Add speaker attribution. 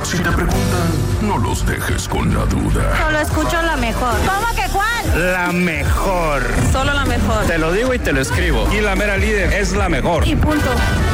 Speaker 1: Si te preguntan, no los dejes con la duda.
Speaker 2: Solo escucho la mejor. ¿Cómo que cuál?
Speaker 3: La mejor.
Speaker 2: Solo la mejor.
Speaker 3: Te lo digo y te lo escribo. Y la mera líder es la mejor.
Speaker 2: Y punto.